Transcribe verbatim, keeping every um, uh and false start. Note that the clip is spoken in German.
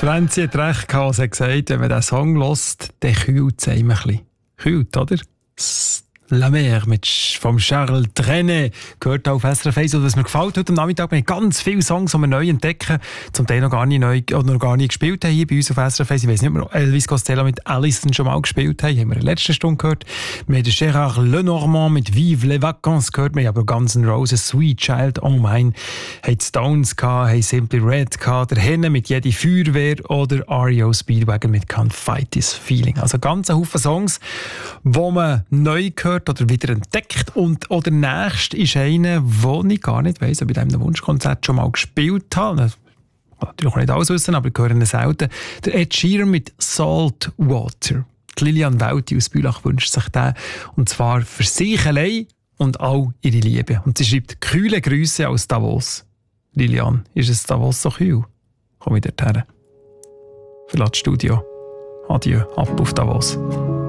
Franzi hat recht gehabt, sie hat gesagt, wenn man diesen Song hört, dann kühlt es einem ein bisschen. Kühlt, oder? La Mer mit vom Charles Trenet gehört auf S R F eins. Und was mir gefällt heute am Nachmittag, wir haben ganz viele Songs, die wir neu entdecken, zum Teil noch gar nicht neu oder noch gar nicht gespielt haben hier bei uns auf S R F eins. Ich weiss nicht, ob wir Elvis Costello mit Alison schon mal gespielt haben, haben wir in der letzten Stunde gehört. Wir haben Gérard Lenormand mit Vive les Vacances gehört, wir haben aber Guns N' Roses, Sweet Child, Oh Mine, haben Stones gehabt, haben Simply Red gehabt, der Henne mit Jedi Feuerwehr oder R E O Speedwagon mit Can't Fight This Feeling. Also ganz ein Haufen Songs, die man neu gehört oder wieder entdeckt. Und oder nächst ist einer, den ich gar nicht weiss, ob ich in diesem Wunschkonzert schon mal gespielt habe. Ich kann natürlich auch nicht alles wissen, aber ich höre ihn selten. Der Ed Sheeran mit Salt Water. Die Lilian Welti aus Bülach wünscht sich den. Und zwar für sich allein und all ihre Liebe. Und sie schreibt kühle Grüße aus Davos. Lilian, ist es Davos so kühl? Komm ich dorthin. Verlass das Studio. Adieu, ab auf Davos.